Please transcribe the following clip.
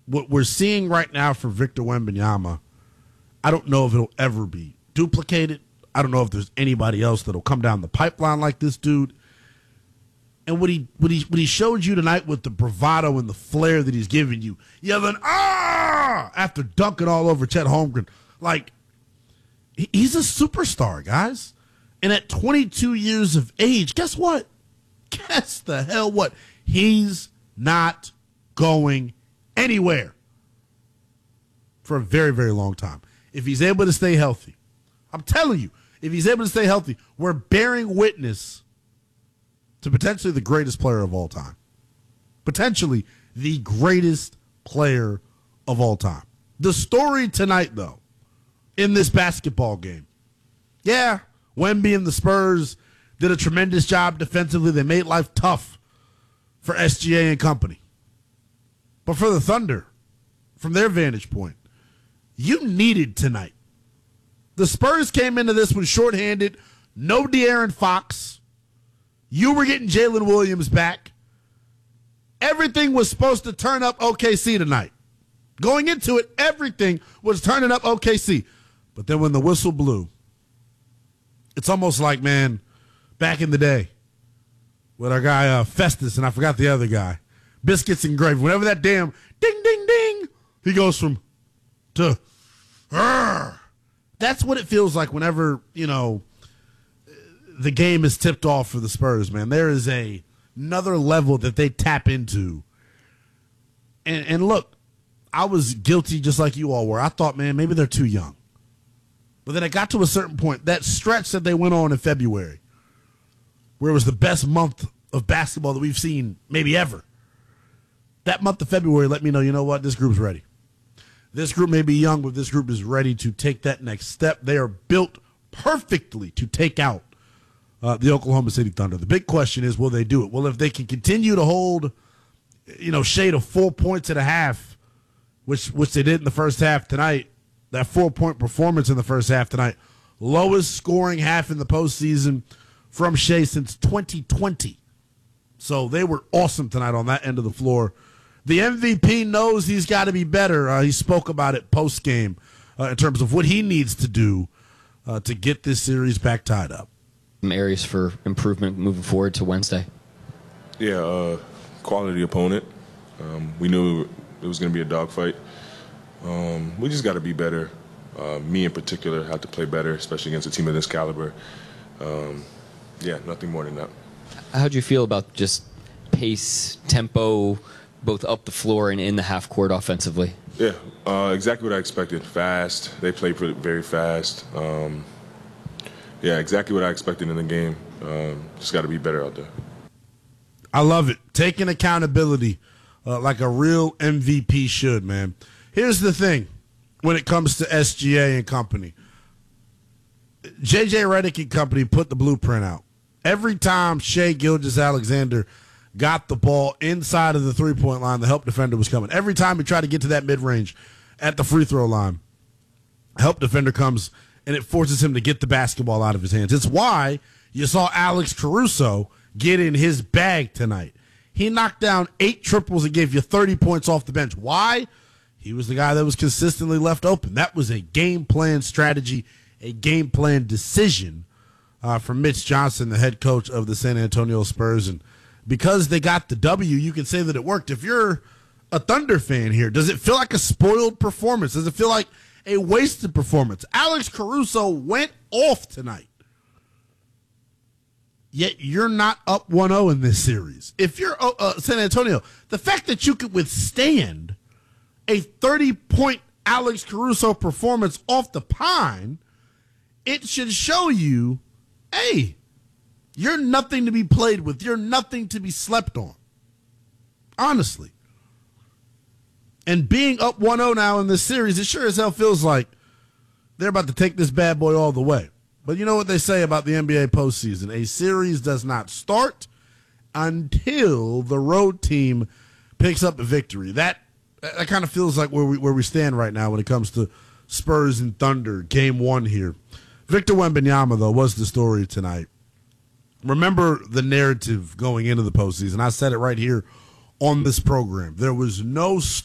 what we're seeing right now for Victor Wembanyama, I don't know if it'll ever be duplicated. I don't know if there's anybody else that'll come down the pipeline like this dude. And what he showed you tonight with the bravado and the flair that he's giving you, yelling, "Ah!" after dunking all over Chet Holmgren. Like, he's a superstar, guys. And at 22 years of age, guess what? Guess the hell what? He's not going anywhere for a very, very long time. If he's able to stay healthy, I'm telling you, if he's able to stay healthy, we're bearing witness to potentially the greatest player of all time. Potentially the greatest player of all time. The story tonight, though, in this basketball game, yeah, Wemby and the Spurs did a tremendous job defensively. They made life tough for SGA and company. But for the Thunder, from their vantage point, you needed tonight. The Spurs came into this one shorthanded, no De'Aaron Fox. You were getting Jalen Williams back. Everything was supposed to turn up OKC tonight. Going into it, everything was turning up OKC. But then when the whistle blew, it's almost like, man, back in the day with our guy Festus, and I forgot the other guy, Biscuits and Gravy. Whenever that damn ding, ding, ding, he goes from to, Arr! That's what it feels like whenever, the game is tipped off for the Spurs, man. There is another level that they tap into. And look, I was guilty just like you all were. I thought, man, maybe they're too young. But then it got to a certain point, that stretch that they went on in February, where it was the best month of basketball that we've seen maybe ever. That month of February let me know, you know what, this group's ready. This group may be young, but this group is ready to take that next step. They are built perfectly to take out the Oklahoma City Thunder. The big question is, will they do it? Well, if they can continue to hold, shade of 4 points and a half, which they did in the first half tonight, that 4-point performance in the first half tonight, lowest scoring half in the postseason from Shea since 2020. So they were awesome tonight on that end of the floor. The MVP knows he's got to be better. He spoke about it post-game in terms of what he needs to do to get this series back tied up. Areas for improvement moving forward to Wednesday? Yeah, quality opponent. We knew it was going to be a dogfight. We just got to be better. Me in particular have to play better, especially against a team of this caliber. Nothing more than that. How'd you feel about just pace, tempo, both up the floor and in the half court offensively? Yeah, exactly what I expected. Fast. They play very fast. Exactly what I expected in the game. Just got to be better out there. I love it. Taking accountability like a real MVP should, man. Here's the thing when it comes to SGA and company. J.J. Redick and company put the blueprint out. Every time Shai Gilgeous-Alexander got the ball inside of the three-point line, the help defender was coming. Every time he tried to get to that mid-range at the free throw line, help defender comes and it forces him to get the basketball out of his hands. It's why you saw Alex Caruso get in his bag tonight. He knocked down 8 triples and gave you 30 points off the bench. Why? He was the guy that was consistently left open. That was a game plan strategy, a game plan decision from Mitch Johnson, the head coach of the San Antonio Spurs. And because they got the W, you can say that it worked. If you're a Thunder fan here, does it feel like a spoiled performance? Does it feel like a wasted performance? Alex Caruso went off tonight. Yet you're not up 1-0 in this series. If you're San Antonio, the fact that you could withstand a 30-point Alex Caruso performance off the pine, it should show you, hey, you're nothing to be played with. You're nothing to be slept on. Honestly. And being up 1-0 now in this series, it sure as hell feels like they're about to take this bad boy all the way. But you know what they say about the NBA postseason. A series does not start until the road team picks up a victory. That kind of feels like where we stand right now when it comes to Spurs and Thunder, game one here. Victor Wembanyama, though, was the story tonight. Remember the narrative going into the postseason. I said it right here on this program. There was no